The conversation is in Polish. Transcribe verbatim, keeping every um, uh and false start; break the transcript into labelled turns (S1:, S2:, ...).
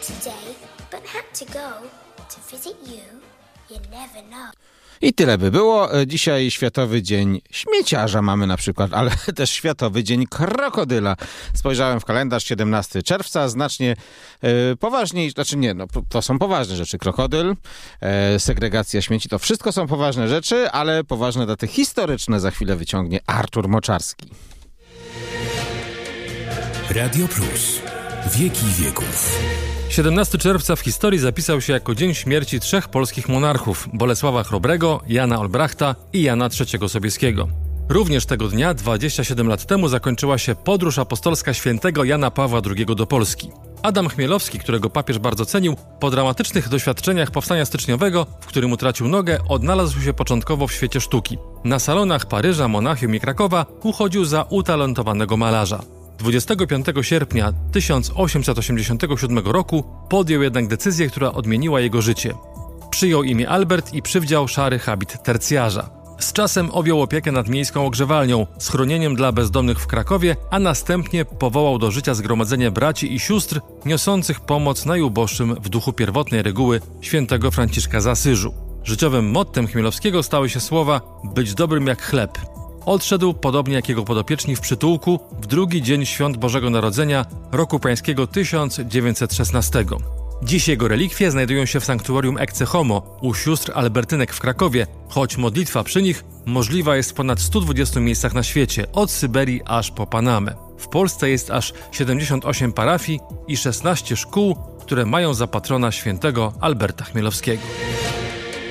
S1: today, but had to go to visit you. You never know.
S2: I tyle by było. Dzisiaj Światowy Dzień Śmieciarza mamy na przykład, ale też Światowy Dzień Krokodyla. Spojrzałem w kalendarz, siedemnastego czerwca, znacznie e, poważniej, znaczy nie, no to są poważne rzeczy. Krokodyl, e, segregacja śmieci, to wszystko są poważne rzeczy, ale poważne daty historyczne za chwilę wyciągnie Artur Moczarski.
S3: Radio Plus. Wieki wieków.
S4: siedemnastego czerwca w historii zapisał się jako dzień śmierci trzech polskich monarchów: Bolesława Chrobrego, Jana Olbrachta i Jana trzeciego Sobieskiego. Również tego dnia, dwadzieścia siedem lat temu, zakończyła się podróż apostolska świętego Jana Pawła drugiego do Polski. Adam Chmielowski, którego papież bardzo cenił, po dramatycznych doświadczeniach powstania styczniowego, w którym utracił nogę, odnalazł się początkowo w świecie sztuki. Na salonach Paryża, Monachium i Krakowa uchodził za utalentowanego malarza. dwudziestego piątego sierpnia tysiąc osiemset osiemdziesiątego siódmego roku podjął jednak decyzję, która odmieniła jego życie. Przyjął imię Albert i przywdział szary habit tercjarza. Z czasem objął opiekę nad miejską ogrzewalnią, schronieniem dla bezdomnych w Krakowie, a następnie powołał do życia zgromadzenie braci i sióstr niosących pomoc najuboższym w duchu pierwotnej reguły świętego Franciszka z Asyżu. Życiowym mottem Chmielowskiego stały się słowa „być dobrym jak chleb”. Odszedł, podobnie jak jego podopieczni, w przytułku w drugi dzień świąt Bożego Narodzenia roku pańskiego tysiąc dziewięćset szesnastego. Dziś jego relikwie znajdują się w sanktuarium Ecce Homo u sióstr Albertynek w Krakowie, choć modlitwa przy nich możliwa jest w ponad stu dwudziestu miejscach na świecie, od Syberii aż po Panamę. W Polsce jest aż siedemdziesiąt osiem parafii i szesnaście szkół, które mają za patrona świętego Alberta Chmielowskiego.